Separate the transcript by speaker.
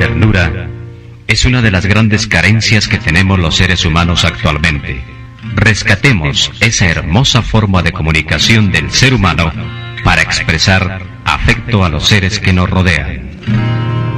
Speaker 1: ternura es una de las grandes carencias que tenemos los seres humanos actualmente. Rescatemos esa hermosa forma de comunicación del ser humano para expresar afecto a los seres que nos rodean.